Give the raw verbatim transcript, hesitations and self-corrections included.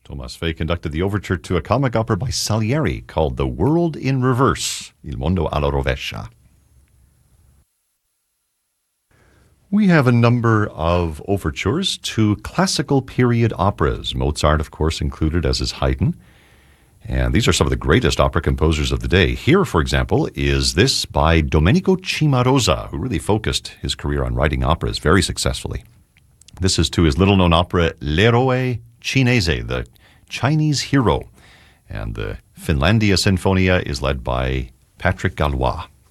Thomas Fay conducted the overture to a comic opera by Salieri called The World in Reverse, Il Mondo alla Rovescia. We have a number of overtures to classical period operas, Mozart, of course, included, as is Haydn. And these are some of the greatest opera composers of the day. Here, for example, is this by Domenico Cimarosa, who really focused his career on writing operas very successfully. This is to his little-known opera, L'Eroe Cinese, the Chinese Hero. And the Finlandia Sinfonia is led by Patrick Gallois.